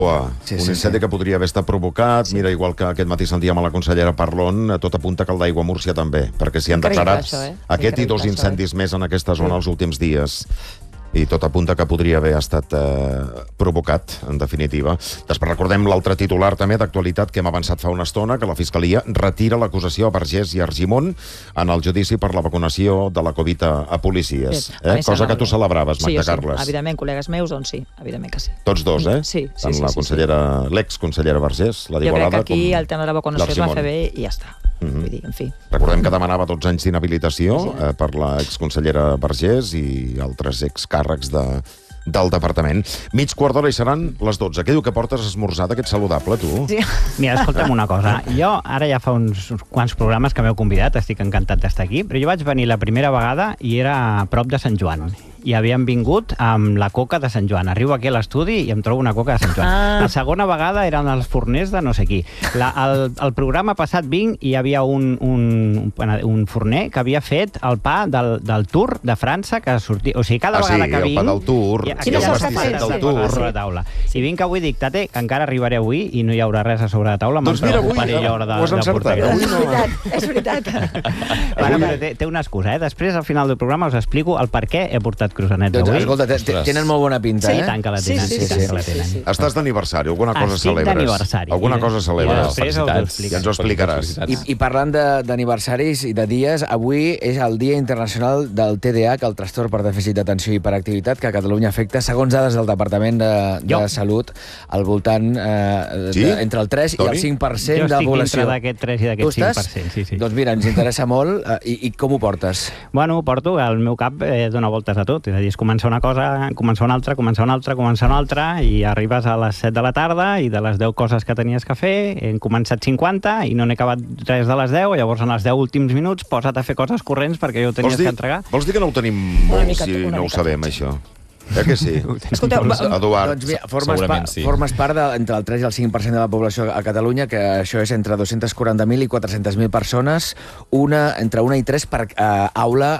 Un incendi que podria haver estat provocat. Mira, igual que aquest matí sentíem a la consellera Parlon, tot apunta que el d'Aigua Múrcia també, perquè s'hi han declarat aquest i 2 incendis més en aquesta zona els últims dies. I tot apunta que podria haver estat provocat, en definitiva. Després recordem l'altre titular també d'actualitat que hem avançat fa una estona, que la Fiscalia retira l'acusació a Vergés i Argimon en el judici per la vacunació de la Covid a policies. Cosa que tu celebraves, Magda Carles. Sí, evidentment, col·legues meus, doncs sí, evidentment que sí. Tots dos, Sí. Tant la consellera, l'exconsellera Vergés, la d'Igualada, jo crec que aquí el tema de la vacunació es va fer bé i ja està. Vull dir, en fi. Recordem que demanava 12 anys d'inhabilitació per l'exconsellera Vergés i altres excàrrecs del departament. Mig quart d'hora i seran les 12. Què diu que portes esmorzat, aquest saludable, tu? Sí. Mira, escolta'm una cosa. Jo ara ja fa uns quants programes que m'heu convidat, estic encantat d'estar aquí, però jo vaig venir la primera vegada i era a prop de Sant Joan. I havíem vingut amb la coca de Sant Joan. Arribo aquí a l'estudi i em trobo una coca de Sant Joan. La segona vegada eren els forners de no sé qui. El programa passat vinc i hi havia un forner que havia fet el pa del Tour de França que sortia... O sigui, cada vegada que vinc... el pa del Tour. Quines són les pastisses del Tour? Sobre la taula. I vinc avui, dic, tate, que encara arribaré avui i no hi haurà res a sobre la taula. Doncs mira, avui ho has encertat. És veritat. Té una excusa, Després, al final del programa, us explico el per què he portat croissants avui. Escolta, tenen molt bona pinta, Sí, tant que la tenen. Estàs d'aniversari, alguna cosa celebres? Estic d'aniversari. Alguna cosa celebres? Després us ho explico. Ja ens ho explicaràs. I parlant d'aniversaris i de dies, avui és el Dia Internacional del TDAH, el trastorn per dèficit d'atenció i hiperactivitat, que a Catalunya afecta, segons dades del Departament de Salut, al voltant entre el 3 i el 5% de la població. Jo estic dintre d'aquest 3 i d'aquest 5%, sí. Doncs mira, ens interessa molt. I com ho portes? Bueno, ho porto, el meu cap dona voltes a tot. És a dir, és començar una cosa, començar una altra, i arribes a les 7 de la tarda i de les 10 coses que tenies que fer, hem començat 50 i no n'he acabat 3 de les 10, llavors en els 10 últims minuts posa't a fer coses corrents perquè jo tenies que entregar. Vols dir que no ho tenim molts i no ho sabem, això? Que sí? Escolta, Eduard, doncs mira, formes part entre el 3 i el 5% de la població a Catalunya, que això és entre 240.000 i 400.000 persones, entre 1 i 3 per aula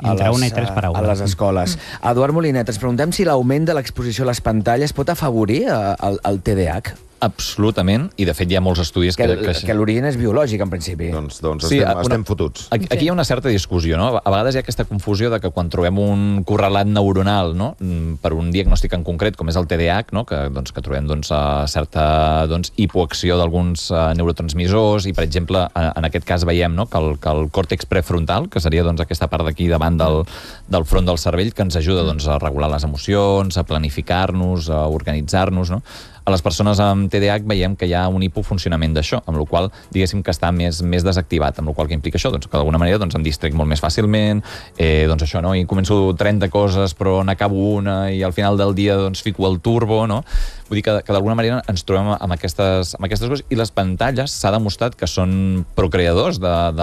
a les escoles. Eduard Molinet, ens preguntem si l'augment de l'exposició a les pantalles pot afavorir el TDAH? Absolutament, i de fet hi ha molts estudis que l'origen és biològic, en principi. Doncs estem fotuts. Aquí hi ha una certa discussió, no? A vegades hi ha aquesta confusió de que quan trobem un correlat neuronal, no? Per un diagnòstic en concret, com és el TDAH, no? que trobem certa hipoacció d'alguns neurotransmissors, i per exemple, en aquest cas veiem que el còrtex prefrontal, que seria aquesta part d'aquí davant del front del cervell, que ens ajuda a regular les emocions, a planificar-nos, a organitzar-nos, no? A les persones amb TDAH veiem que hi ha un hipofuncionament d'això, amb la qual diguéssim que està més desactivat, amb la qual que implica això, que d'alguna manera em distrec molt més fàcilment, això, no? I començo 30 coses però n'acabo una i al final del dia fico el turbo, no? Vull dir que d'alguna manera ens trobem amb aquestes coses, i les pantalles s'ha demostrat que són procreadors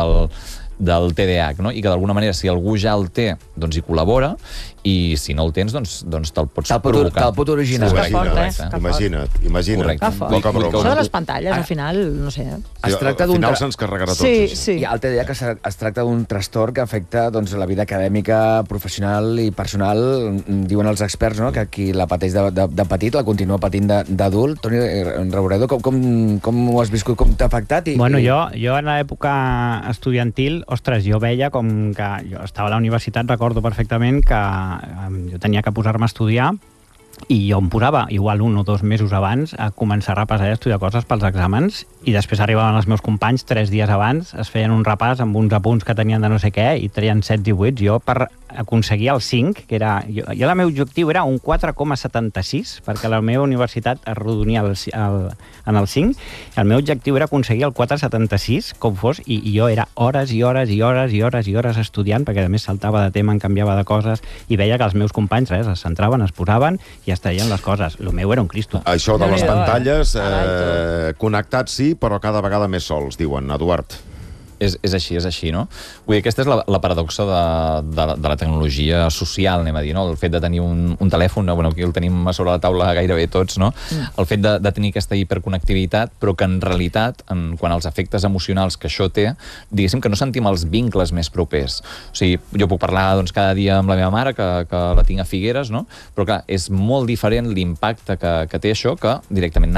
del TDAH, no? I que d'alguna manera si algú ja el té, hi col·labora, i si no el tens, te'l pots provocar. Te'l pot originar. Imagina't. Això de les pantalles, al final, no sé. Al final se'ns carregarà tots. Sí. I el TDAH es tracta d'un trastorn que afecta la vida acadèmica, professional i personal. Diuen els experts que qui la pateix de petit la continua patint d'adult. Toni Rauredo, com ho has viscut? Com t'ha afectat? Bueno, jo en l'època estudiantil, ostres, jo veia com que jo estava a la universitat, recordo perfectament que jo tenia que posar-me a estudiar i jo em posava igual 1 o 2 mesos abans a començar a repassar i a estudiar coses pels exàmens, i després arribaven els meus companys 3 dies abans, es feien un repàs amb uns apunts que tenien de no sé què i treien 7 i 8. Jo per aconseguir el 5, que era... Jo el meu objectiu era un 4,76, perquè la meva universitat es redunia en el 5, el meu objectiu era aconseguir el 4,76, com fos, i jo era hores i hores i hores i hores i hores estudiant, perquè a més saltava de tema, em canviava de coses, i veia que els meus companys es centraven, es posaven i es traien les coses. El meu era un Cristo. Això de les pantalles, connectats sí, però cada vegada més sols, diuen, Eduard. És així, no? Vull dir, aquesta és la paradoxa de la tecnologia social, anem a dir, no? El fet de tenir un telèfon, bueno, aquí el tenim a sobre la taula gairebé tots, no? El fet de tenir aquesta hiperconnectivitat, però que en realitat, quan els efectes emocionals que això té, diguéssim que no sentim els vincles més propers. O sigui, jo puc parlar cada dia amb la meva mare, que la tinc a Figueres, no? Però clar, és molt diferent l'impacte que té això que directament